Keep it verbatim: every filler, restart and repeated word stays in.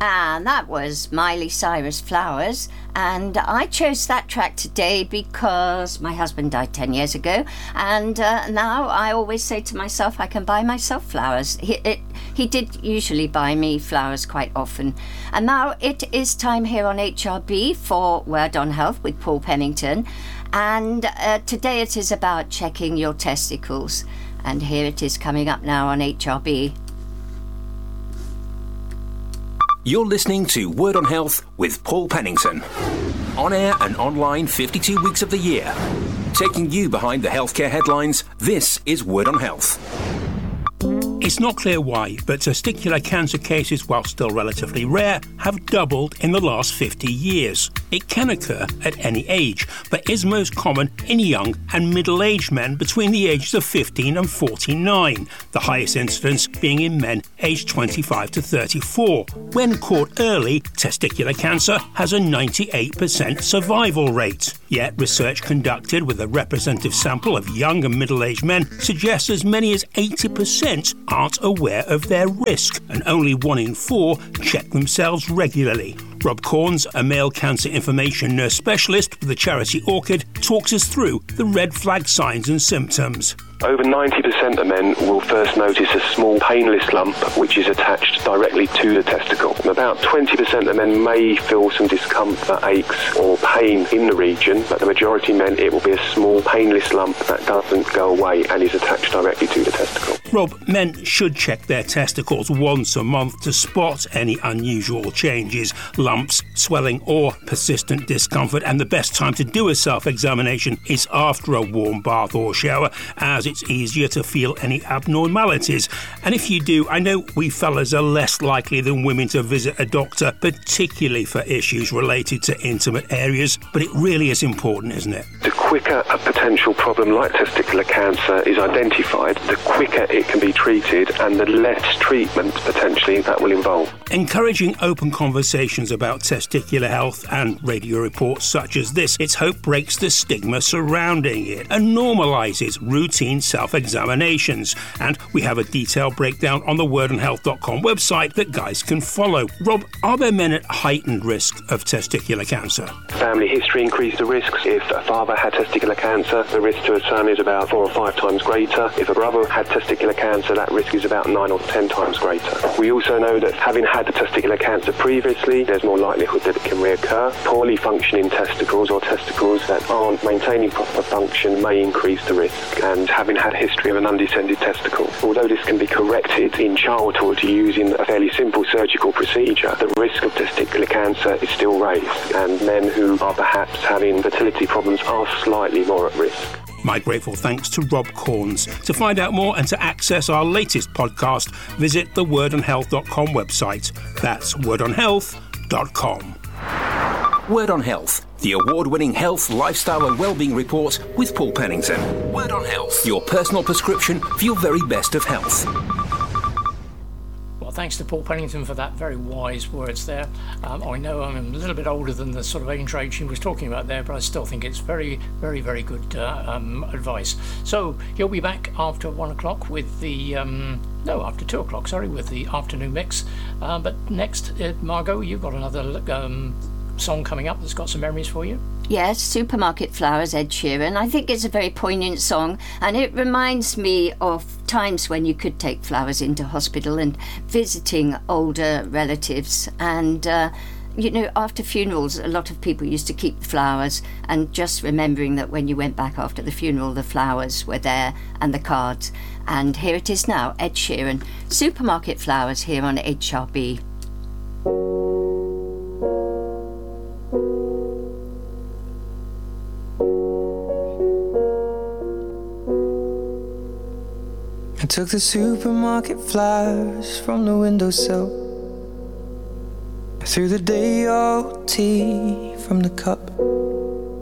And that was Miley Cyrus, Flowers. And I chose that track today because my husband died ten years ago. And uh, now I always say to myself, I can buy myself flowers. He, it, he did usually buy me flowers quite often. And now it is time here on H R B for Word on Health with Paul Pennington. And uh, today it is about checking your testicles. And here it is coming up now on H R B. You're listening to Word on Health with Paul Pennington. On air and online fifty-two weeks of the year. Taking you behind the healthcare headlines, this is Word on Health. It's not clear why, but testicular cancer cases, while still relatively rare, have doubled in the last fifty years. It can occur at any age, but is most common in young and middle-aged men between the ages of fifteen and forty-nine, the highest incidence being in men aged twenty-five to thirty-four. When caught early, testicular cancer has a ninety-eight percent survival rate. Yet research conducted with a representative sample of young and middle-aged men suggests as many as eighty percent aren't aware of their risk, and only one in four check themselves regularly. Rob Corns, a male cancer information nurse specialist with the charity Orchid, talks us through the red flag signs and symptoms. Over ninety percent of men will first notice a small painless lump which is attached directly to the testicle. And about twenty percent of men may feel some discomfort, aches or pain in the region, but the majority of men it will be a small painless lump that doesn't go away and is attached directly to the testicle. Rob, men should check their testicles once a month to spot any unusual changes, lumps, swelling or persistent discomfort, and the best time to do a self-examination is after a warm bath or shower, as it's easier to feel any abnormalities. And if you do, I know we fellas are less likely than women to visit a doctor, particularly for issues related to intimate areas, but it really is important, isn't it? The quicker a potential problem like testicular cancer is identified, the quicker it can be treated and the less treatment potentially that will involve. Encouraging open conversations about testicular health and radio reports such as this, its hope breaks the stigma surrounding it and normalises routine self-examinations. And we have a detailed breakdown on the word on health dot com website that guys can follow. Rob, are there men at heightened risk of testicular cancer? Family history increased the risks. If a father had testicular cancer, the risk to a son is about four or five times greater. If a brother had testicular cancer, that risk is about nine or ten times greater. We also know that having had the testicular cancer previously, there's more likelihood that it can reoccur. Poorly functioning testicles or testicles that aren't maintaining proper function may increase the risk. And having had a history of an undescended testicle, although this can be corrected in childhood using a fairly simple surgical procedure, the risk of testicular cancer is still raised, and men who are perhaps having fertility problems are slightly more at risk. My grateful thanks to Rob Corns. To find out more and to access our latest podcast, visit the word on health dot com website. That's word on health dot com. Word on Health, the award-winning health, lifestyle and wellbeing report with Paul Pennington. Word on Health, your personal prescription for your very best of health. Well, thanks to Paul Pennington for that very wise words there. Um, I know I'm a little bit older than the sort of age range he was talking about there, but I still think it's very, very, very good uh, um, advice. So he'll be back after one o'clock with the... Um, No, after two o'clock, sorry, with the afternoon mix. Uh, but next, uh, Margot, you've got another um, song coming up that's got some memories for you. Yes, Supermarket Flowers, Ed Sheeran. I think it's a very poignant song, and it reminds me of times when you could take flowers into hospital and visiting older relatives. And, uh, you know, after funerals, a lot of people used to keep the flowers, and just remembering that when you went back after the funeral, the flowers were there and the cards. And here it is now, Ed Sheeran, Supermarket Flowers, here on H R B. I took the supermarket flowers from the windowsill, I threw the day old tea from the cup.